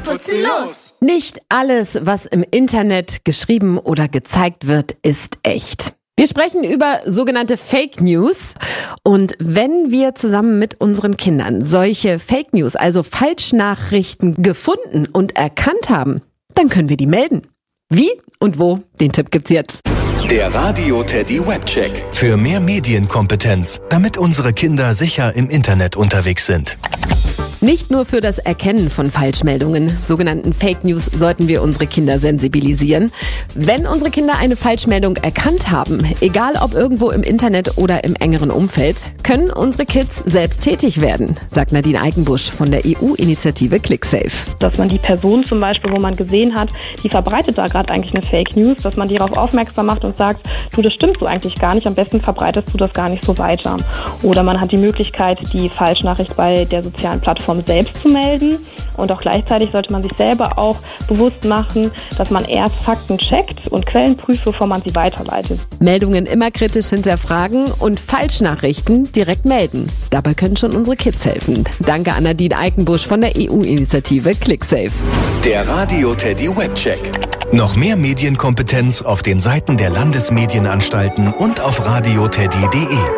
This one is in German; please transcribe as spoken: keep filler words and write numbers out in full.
putzen los! Nicht alles, was im Internet geschrieben oder gezeigt wird, ist echt. Wir sprechen über sogenannte Fake News. Und wenn wir zusammen mit unseren Kindern solche Fake News, also Falschnachrichten, gefunden und erkannt haben, dann können wir die melden. Wie und wo? Den Tipp gibt's jetzt. Der Radio Teddy Webcheck. Für mehr Medienkompetenz, damit unsere Kinder sicher im Internet unterwegs sind. Nicht nur für das Erkennen von Falschmeldungen, sogenannten Fake News, sollten wir unsere Kinder sensibilisieren. Wenn unsere Kinder eine Falschmeldung erkannt haben, egal ob irgendwo im Internet oder im engeren Umfeld, können unsere Kids selbst tätig werden, sagt Nadine Eikenbusch von der E U-Initiative ClickSafe. Dass man die Person zum Beispiel, wo man gesehen hat, die verbreitet da gerade eigentlich eine Fake News, dass man die darauf aufmerksam macht und sagt, du, das stimmt so eigentlich gar nicht, am besten verbreitest du das gar nicht so weiter. Oder man hat die Möglichkeit, die Falschnachricht bei der sozialen Plattform selbst zu melden, und auch gleichzeitig sollte man sich selber auch bewusst machen, dass man erst Fakten checkt und Quellen prüft, bevor man sie weiterleitet. Meldungen immer kritisch hinterfragen und Falschnachrichten direkt melden. Dabei können schon unsere Kids helfen. Danke an Nadine Eikenbusch von der E U-Initiative ClickSafe. Der Radio Teddy Webcheck. Noch mehr Medienkompetenz auf den Seiten der Landesmedienanstalten und auf radio teddy punkt de.